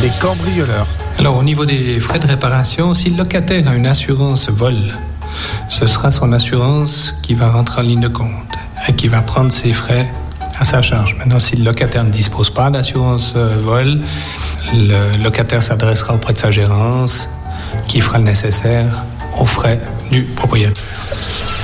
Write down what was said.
les cambrioleurs. Alors, au niveau des frais de réparation, si le locataire a une assurance vol, ce sera son assurance qui va rentrer en ligne de compte et qui va prendre ses frais à sa charge. Maintenant, si le locataire ne dispose pas d'assurance vol, le locataire s'adressera auprès de sa gérance qui fera le nécessaire aux frais du propriétaire.